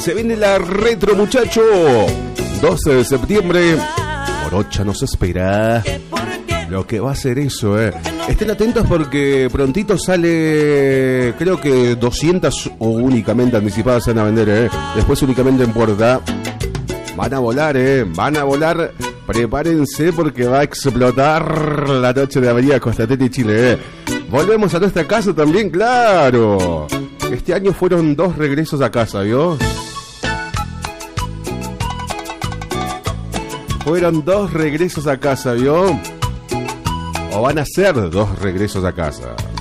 Se viene la retro, muchacho. 12 de septiembre. Morocha nos espera. Lo que va a ser eso, Estén atentos porque prontito sale, creo que 200 o únicamente anticipadas se van a vender, Después únicamente en puerta. Van a volar, van a volar. Prepárense porque va a explotar la noche de Avenida Costatete y Chile, Volvemos a nuestra casa también, claro. Este año fueron 2 regresos a casa, ¿vio? Fueron 2 regresos a casa, ¿vio? O van a ser 2 regresos a casa.